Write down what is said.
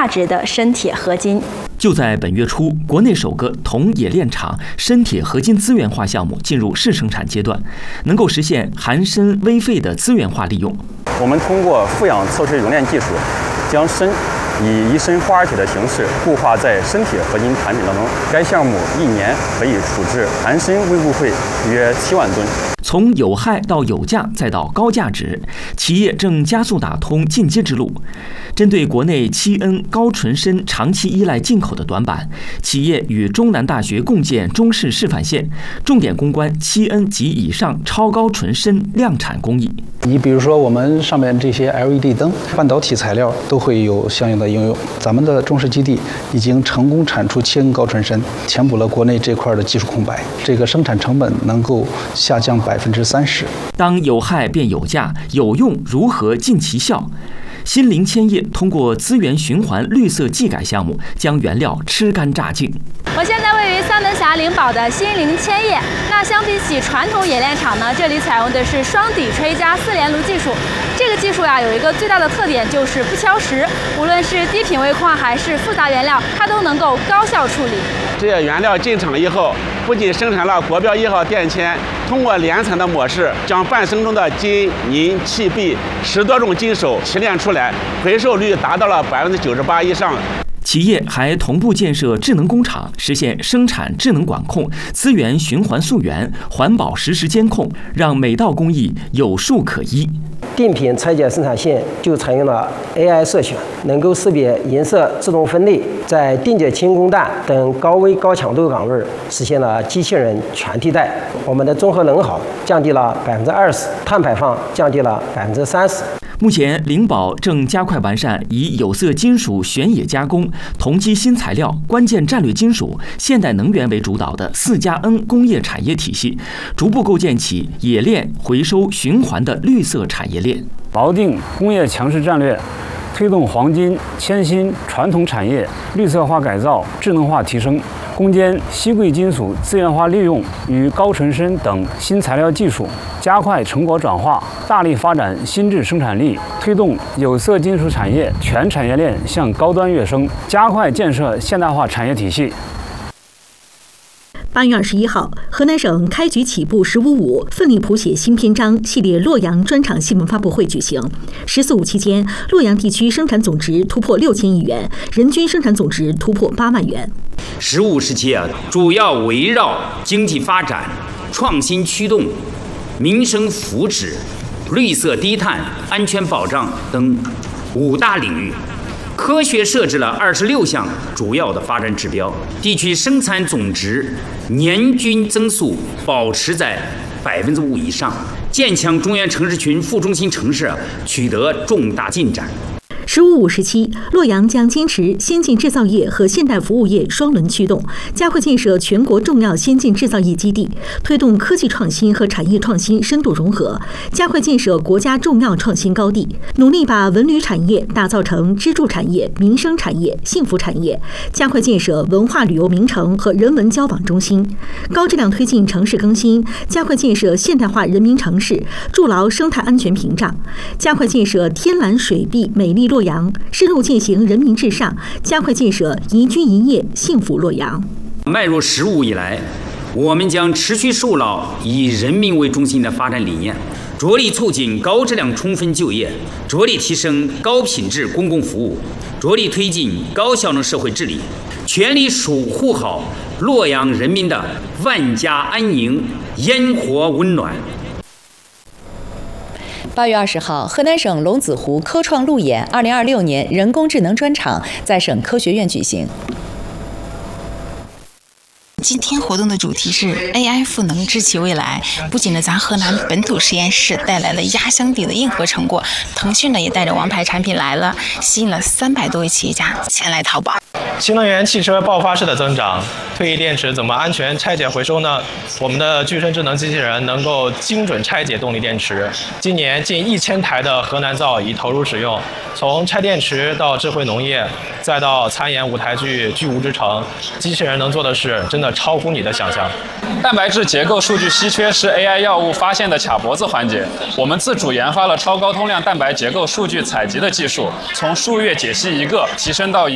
值的生铁合金。 就在本月初，国内首个铜冶炼厂生铁合金资源化项目进入试生产阶段，能够实现含砷微废的资源化利用。 我们通过负氧测试熔炼技术，将砷以一砷化二铁的形式固化在生铁合金产品当中。该项目1年可以处置含砷微固废约7万吨。 从有害到有价再到高价值，企业正加速打通进阶之路。针对国内7N 高纯砷长期依赖进口的短板，企业与中南大学共建中试示范线，重点攻关7N 及以上超高纯砷量产工艺。 你比如说我们上面这些 LED 灯、半导体材料都会有相应的应用。咱们的中试基地已经成功产出7N 高纯砷，填补了国内这块的技术空白，这个生产成本能够下降30%。 当有害变有价，有用如何尽其效？新林千叶通过资源循环绿色技改项目，将原料吃干榨净。 我现在位于三门峡灵宝的新林千叶。那相比起传统冶炼厂呢，这里采用的是双底吹加4连炉技术。这个技术有一个最大的特点就是不敲蚀，无论是低品位矿还是复杂原料，它都能够高效处理。 这些原料进厂以后，不仅生产了国标1号电铅，通过联采的模式，将半生中的金、银、气、铋10多种金属提炼出来，回收率达到了98%以上。 企业还同步建设智能工厂，实现生产智能管控、资源循环溯源、环保实时监控，让每道工艺有数可依。 定品拆解生产线就采用了 AI 色选，能够识别颜色自动分类，在定解轻工弹等高危高强度岗位实现了机器人全替代。我们的综合能耗降低了20%，碳排放降低了30%。 目前，灵宝正加快完善以有色金属选冶加工、同基新材料、关键战略金属、现代能源为主导的4+N 工业产业体系，逐步构建起冶炼、回收、循环的绿色产业链， 锚定工业强势战略，推动黄金、铅锌传统产业绿色化改造、智能化提升，攻坚稀贵金属资源化利用与高纯砷等新材料技术，加快成果转化，大力发展新质生产力，推动有色金属产业全产业链向高端跃升，加快建设现代化产业体系。 8月21号，河南省开局起步“15.5”奋力谱写新篇章系列洛阳专场新闻发布会举行。“14.5”期间，洛阳地区生产总值突破6000亿元，人均生产总值突破8万元。 15时期主要围绕经济发展、创新驱动、民生福祉、绿色低碳、安全保障等5大领域，科学设置了26项主要的发展指标，地区生产总值年均增速保持在5%以上，建强中原城市群副中心城市取得重大进展。 15.5时期，洛阳将坚持先进制造业和现代服务业双轮驱动，加快建设全国重要先进制造业基地，推动科技创新和产业创新深度融合，加快建设国家重要创新高地，努力把文旅产业打造成支柱产业、民生产业、幸福产业，加快建设文化旅游名城和人文交往中心，高质量推进城市更新，加快建设现代化人民城市，筑牢生态安全屏障，加快建设天蓝水碧美丽洛阳，深入践行人民至上，加快建设宜居宜业幸福洛阳。 迈入15以来，我们将持续树牢以人民为中心的发展理念，着力促进高质量充分就业，着力提升高品质公共服务，着力推进高效能社会治理，全力守护好洛阳人民的万家安宁、烟火温暖。 8月20号，河南省龙子湖科创路演2026年人工智能专场在省科学院举行。 今天活动的主题是 AI 赋能支起未来。不仅呢，咱河南本土实验室带来了压箱底的硬核成果，腾讯呢也带着王牌产品来了，吸引了300多位企业家前来淘宝。 新能源汽车爆发式的增长，退役电池怎么安全拆解回收呢？我们的具身智能机器人能够精准拆解动力电池。今年近1000台的河南造已投入使用，从拆电池到智慧农业，再到参演舞台剧《巨无之城》，机器人能做的事真的超乎你的想象。 蛋白质结构数据稀缺是 AI 药物发现的卡脖子环节，我们自主研发了超高通量蛋白结构数据采集的技术，从数月解析1个提升到